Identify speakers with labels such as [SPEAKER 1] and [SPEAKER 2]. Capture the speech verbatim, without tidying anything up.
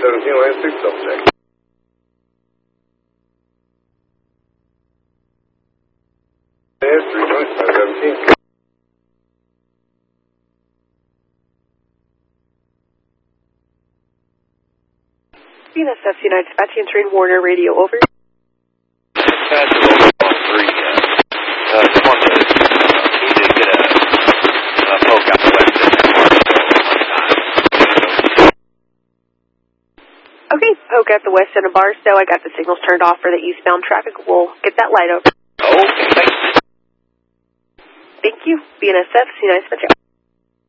[SPEAKER 1] seventeen, line six, double check. Yes, three points, five seventeen.
[SPEAKER 2] B N S F United Dispatching and Train Warner Radio, over.
[SPEAKER 3] Dispatch over on three. Uh, uh, just want to, uh, need to get a, a poke out the west end of Barstow one time.
[SPEAKER 2] Okay, poke at the west end of Barstow. I got the signals turned off for the eastbound traffic. We'll get that light over.
[SPEAKER 3] Okay, thanks.
[SPEAKER 2] Thank you. B N S F United Dispatching.